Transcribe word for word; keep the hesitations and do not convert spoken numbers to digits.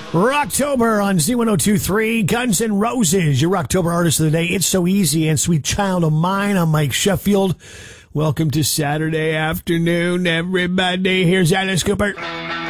Rocktober on Z ten twenty-three, Guns N' Roses, your Rocktober artist of the day. It's So Easy and Sweet Child of Mine. I'm Mike Sheffield. Welcome to Saturday afternoon, everybody. Here's Alice Cooper.